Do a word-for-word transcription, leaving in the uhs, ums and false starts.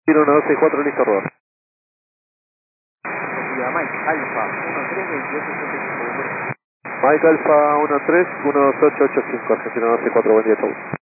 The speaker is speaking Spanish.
uno dos seis cuatro, listo, rodar. Mike Alfa uno tres veintiocho setenta y cinco. Mike Alfa uno tres uno dos ocho ocho cinco, Argentina dos seis cuatro, buen día, chau.